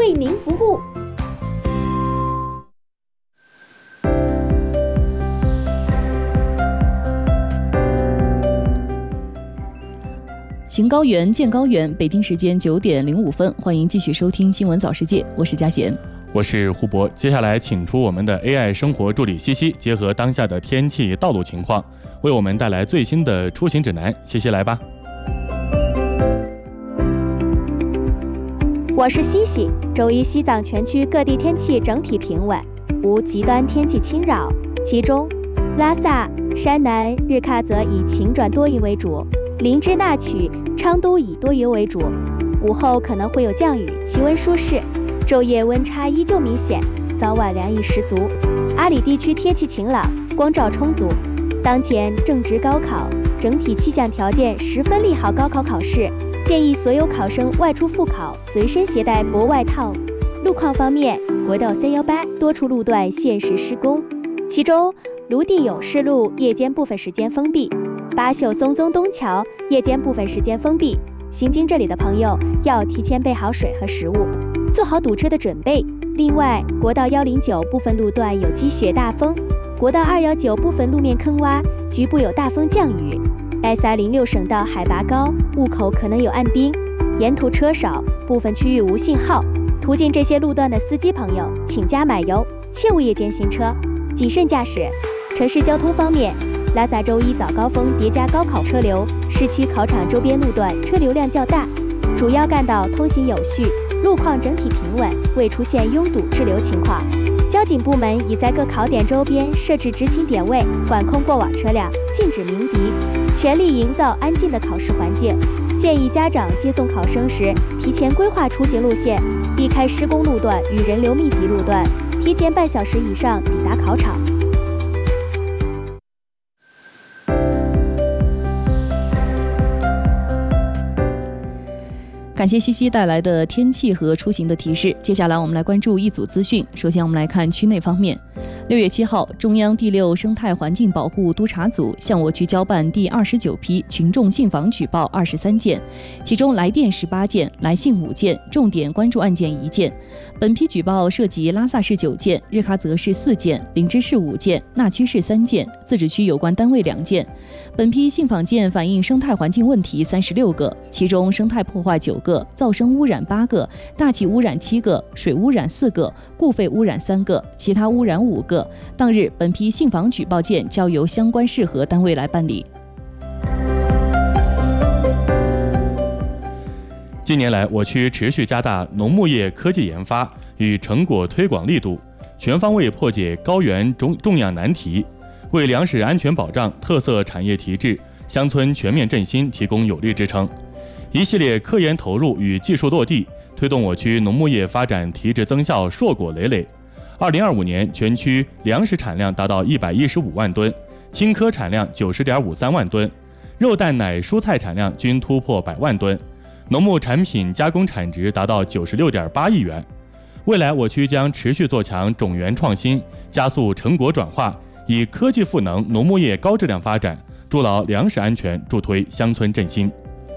为您服务。 行高原，见高原。北京时间9点05分，欢迎继续收听新闻早世界，我是佳贤， 我是胡博。接下来请出我们的 AI 生活助理西西，结合当下的天气、道路情况，为我们带来最新的出行指南。西西来吧。 我是西西。周一西藏全区各地天气整体平稳，无极端天气侵扰，其中拉萨、山南、日喀则以晴转多云为主，林芝那曲、昌都以多云为主，午后可能会有降雨，气温舒适，昼夜温差依旧明显，早晚凉意十足。阿里地区天气晴朗，光照充足，当前正值高考，整体气象条件十分利好高考考试，建议所有考生外出复考随身携带薄外套。路况方面，国道318多处路段限时施工，其中泸定勇士路夜间部分时间封闭，巴秀松宗东桥夜间部分时间封闭，行经这里的朋友要提前备好水和食物，做好堵车的准备。另外，国道109部分路段有积雪大风，国道219部分路面坑洼，局部有大风降雨。SR06省道海拔高，路口可能有暗冰，沿途车少，部分区域无信号。途经这些路段的司机朋友，请加买油，切勿夜间行车，谨慎驾驶。城市交通方面，拉萨周一早高峰叠加高考车流，市区考场周边路段车流量较大，主要干道通行有序，路况整体平稳，未出现拥堵滞留情况。交警部门已在各考点周边设置执勤点位，管控过往车辆，禁止鸣笛，全力营造安静的考试环境。建议家长接送考生时，提前规划出行路线，避开施工路段与人流密集路段，提前半小时以上抵达考场。 感谢西西带来的天气和出行的提示。接下来我们来关注一组资讯。首先我们来看区内方面。6月7号，中央第6生态环境保护督察组向我区交办第29批群众信访举报23件，其中来电18件，来信5件，重点关注案件1件。本批举报涉及拉萨市9件，日喀则市4件，林芝市5件，那曲市3件，自治区有关单位2件。本批信访件反映生态环境问题36个，其中生态破坏9个，噪声污染8个，大气污染7个，水污染4个，固废污染3个，其他污染5个。当日，本批信访举报件交由相关适合单位来办理。 近年来，我区持续加大农牧业科技研发与成果推广力度，全方位破解高原种养难题，为粮食安全保障、特色产业提质、乡村全面振兴提供有力支撑。一系列科研投入与技术落地，推动我区农牧业发展提质增效硕果累累。2025年全区粮食产量达到115万吨，青稞产量90.53万吨，肉蛋奶蔬菜产量均突破100万吨，农牧产品加工产值达到96.8亿元。未来我区将持续做强种源创新，加速成果转化，以科技赋能农牧业高质量发展，筑牢粮食安全，助推乡村振兴。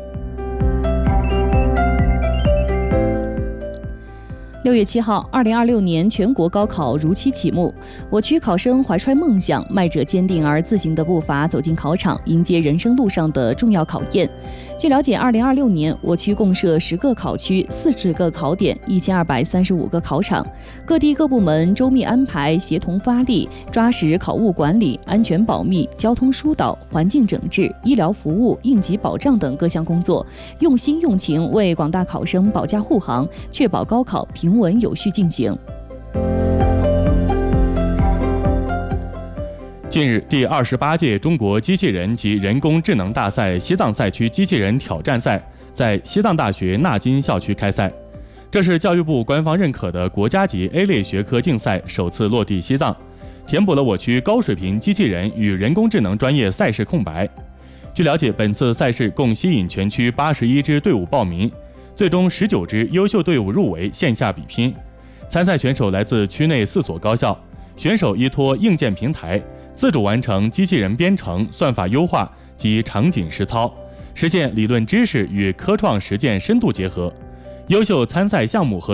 6月7号，2026年全国高考如期启幕。我区考生怀揣梦想，迈着坚定而自信的步伐走进考场，迎接人生路上的重要考验。据了解，2026年我区共设10个考区、40个考点、1235个考场，各地各部门周密安排，协同发力，抓实考务管理、安全保密、交通疏导、环境整治、医疗服务、应急保障等各项工作，用心用情为广大考生保驾护航，确保高考平稳有序进行。 近日，第28届中国机器人及人工智能大赛西藏赛区机器人挑战赛在西藏大学纳金校区开赛。这是教育部官方认可的国家级 A 类学科竞赛首次落地西藏，填补了我区高水平机器人与人工智能专业赛事空白。据了解，本次赛事共吸引全区81支队伍报名，最终19支优秀队伍入围线下比拼。参赛选手来自区内4所高校，选手依托硬件平台自主完成机器人编程、算法优化及场景实操，实现理论知识与科创实践深度结合。优秀参赛项目和